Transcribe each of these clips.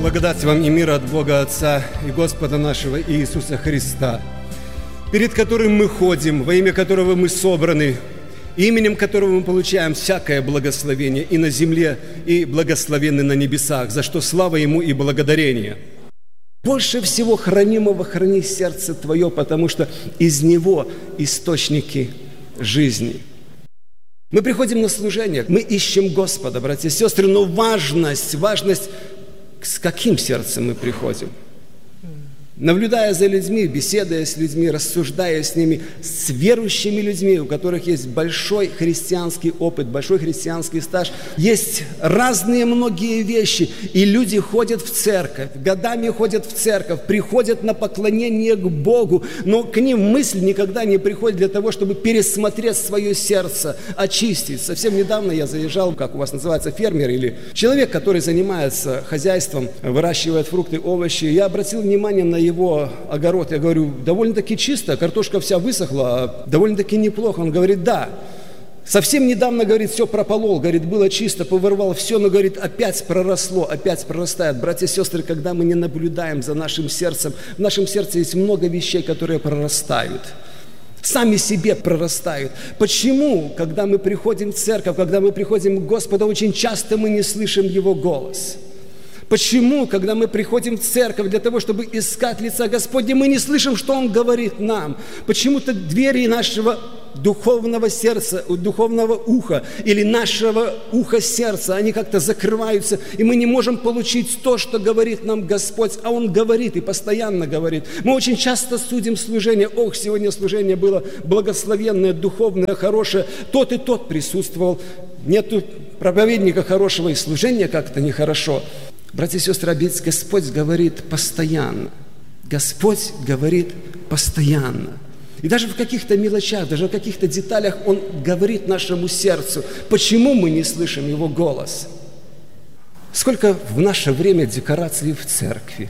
Благодать вам и мир от Бога Отца и Господа нашего Иисуса Христа, перед которым мы ходим, во имя которого мы собраны, именем которого мы получаем всякое благословение и на земле, и благословенны на небесах, за что слава Ему и благодарение. Больше всего хранимого храни сердце твое, потому что из него источники жизни. Мы приходим на служение, мы ищем Господа, братья и сестры, но важность, с каким сердцем мы приходим. Наблюдая за людьми, беседуя с людьми, рассуждая с ними, с верующими людьми, у которых есть большой христианский опыт, большой христианский стаж, есть разные многие вещи, и люди ходят в церковь, годами ходят в церковь, приходят на поклонение к Богу, но к ним мысль никогда не приходит для того, чтобы пересмотреть свое сердце, очистить. Совсем недавно я заезжал, как у вас называется, фермер или человек, который занимается хозяйством, выращивает фрукты, овощи. Я обратил внимание на его огород, я говорю, довольно-таки чисто, картошка вся высохла, довольно-таки неплохо. Он говорит, да, совсем недавно, говорит, все прополол, говорит, было чисто, повырвал все, но, говорит, опять проросло, опять прорастает. Братья и сестры, когда мы не наблюдаем за нашим сердцем, в нашем сердце есть много вещей, которые прорастают. Сами себе прорастают. Почему, когда мы приходим в церковь, когда мы приходим к Господу, очень часто мы не слышим Его голос? Почему, когда мы приходим в церковь для того, чтобы искать лица Господня, мы не слышим, что Он говорит нам? Почему-то двери нашего духовного сердца, духовного уха или нашего уха сердца, они как-то закрываются, и мы не можем получить то, что говорит нам Господь, а Он говорит и постоянно говорит. Мы очень часто судим служение. Ох, сегодня служение было благословенное, духовное, хорошее. Тот и тот присутствовал. Нету проповедника хорошего, и служение как-то нехорошо. Братья и сестры, ведь Господь говорит постоянно. Господь говорит постоянно. И даже в каких-то мелочах, даже в каких-то деталях Он говорит нашему сердцу. Почему мы не слышим Его голос? Сколько в наше время декораций в церкви?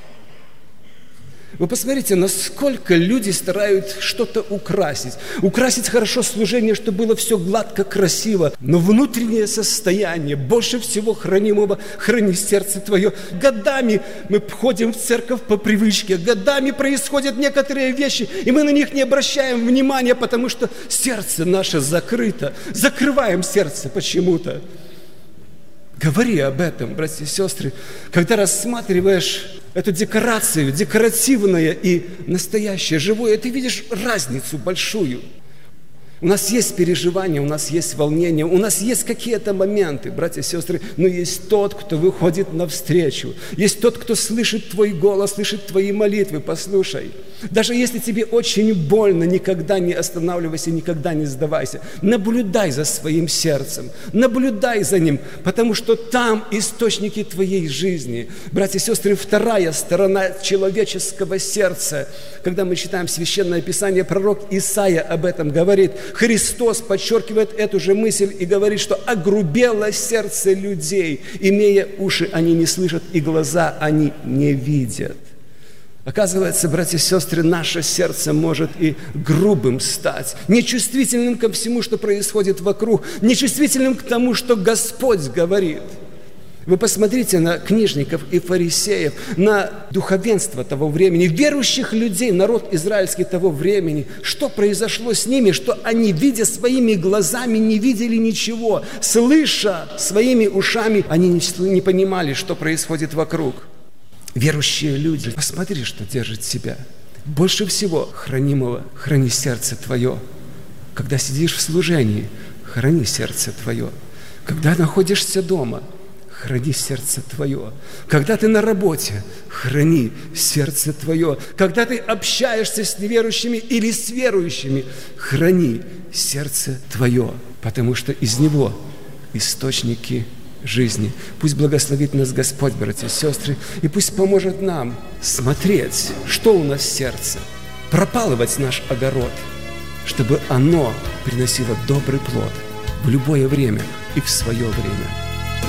Вы посмотрите, насколько люди стараются что-то украсить. Украсить хорошо служение, чтобы было все гладко, красиво. Но внутреннее состояние, больше всего хранимого, храни сердце твое. Годами мы ходим в церковь по привычке. Годами происходят некоторые вещи, и мы на них не обращаем внимания, потому что сердце наше закрыто. Закрываем сердце почему-то. Говори об этом, братья и сестры, когда рассматриваешь эту декорацию, декоративное и настоящее, живое, ты видишь разницу большую. У нас есть переживания, у нас есть волнения, у нас есть какие-то моменты, братья и сестры, но есть тот, кто выходит навстречу, есть тот, кто слышит твой голос, слышит твои молитвы, послушай. Даже если тебе очень больно, никогда не останавливайся, никогда не сдавайся. Наблюдай за своим сердцем, наблюдай за ним, потому что там источники твоей жизни. Братья и сестры, вторая сторона человеческого сердца. Когда мы читаем Священное Писание, пророк Исаия об этом говорит. Христос подчеркивает эту же мысль и говорит, что огрубело сердце людей, имея уши, они не слышат, и глаза они не видят. Оказывается, братья и сестры, наше сердце может и грубым стать, нечувствительным ко всему, что происходит вокруг, нечувствительным к тому, что Господь говорит. Вы посмотрите на книжников и фарисеев, на духовенство того времени, верующих людей, народ израильский того времени. Что произошло с ними, что они, видя своими глазами, не видели ничего, слыша своими ушами, они не понимали, что происходит вокруг. Верующие люди, посмотри, что держит себя. Больше всего хранимого храни сердце твое. Когда сидишь в служении, храни сердце твое. Когда находишься дома, храни сердце твое. Когда ты на работе, храни сердце твое. Когда ты общаешься с неверующими или с верующими, храни сердце твое, потому что из него источники жизни. Пусть благословит нас Господь, братья и сестры, и пусть поможет нам смотреть, что у нас в сердце, пропалывать наш огород, чтобы оно приносило добрый плод в любое время и в свое время.